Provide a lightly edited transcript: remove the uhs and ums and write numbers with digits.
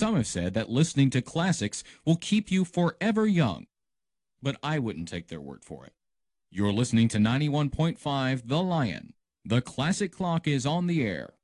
Some have said that listening to classics will keep you forever young, but I wouldn't take their word for it. You're listening to 91.5 The Lion. The Classic Clock is on the air.